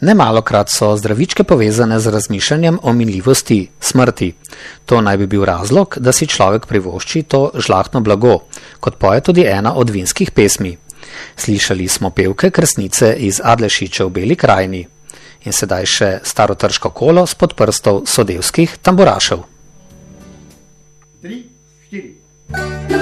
Nemalokrat so zdravičke povezane z razmišljanjem o minljivosti, smrti. To naj bi bil razlog, da si človek privošči to žlahtno blago, kot poje tudi ena od vinskih pesmi. Slišali smo pevke Kresnice iz Adlešiče v Beli krajini. In sedaj še starotrško kolo spod prstov sodevskih tamburašev. 3, 4.